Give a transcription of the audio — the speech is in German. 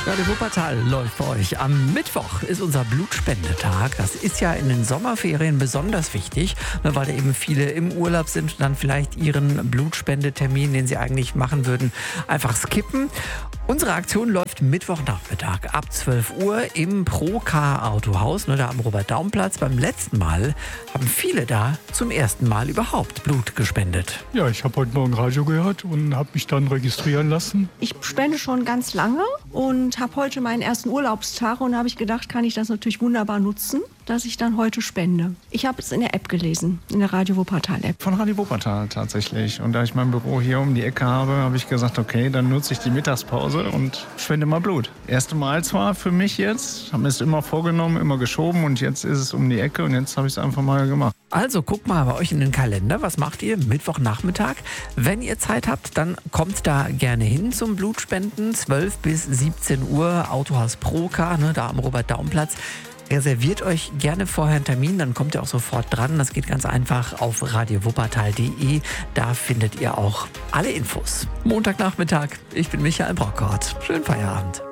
Radio Wuppertal läuft bei euch. Am Mittwoch ist unser Blutspendetag. Das ist ja in den Sommerferien besonders wichtig, weil da eben viele im Urlaub sind und dann vielleicht ihren Blutspendetermin, den sie eigentlich machen würden, einfach skippen. Unsere Aktion läuft Mittwochnachmittag ab 12 Uhr im Procar-Autohaus, da am Robert-Daum-Platz. Beim letzten Mal haben viele da zum ersten Mal überhaupt Blut gespendet. Ja, ich habe heute Morgen Radio gehört und habe mich dann registrieren lassen. Ich spende schon ganz lange und habe heute meinen ersten Urlaubstag und da habe ich gedacht, kann ich das natürlich wunderbar nutzen, dass ich dann heute spende. Ich habe es in der App gelesen, in der Radio Wuppertal-App. Von Radio Wuppertal tatsächlich. Und da ich mein Büro hier um die Ecke habe ich gesagt, okay, dann nutze ich die Mittagspause und spende mal Blut. Erste Mal zwar für mich jetzt, habe mir es immer vorgenommen, immer geschoben und jetzt ist es um die Ecke und jetzt habe ich es einfach mal gemacht. Also guckt mal bei euch in den Kalender, was macht ihr Mittwochnachmittag? Wenn ihr Zeit habt, dann kommt da gerne hin zum Blutspenden, 12 bis 17 Uhr, Autohaus Procar, da am Robert-Daum-Platz. Reserviert euch gerne vorher einen Termin, dann kommt ihr auch sofort dran. Das geht ganz einfach auf radiowuppertal.de. Da findet ihr auch alle Infos. Montagnachmittag, ich bin Michael Brockort. Schönen Feierabend.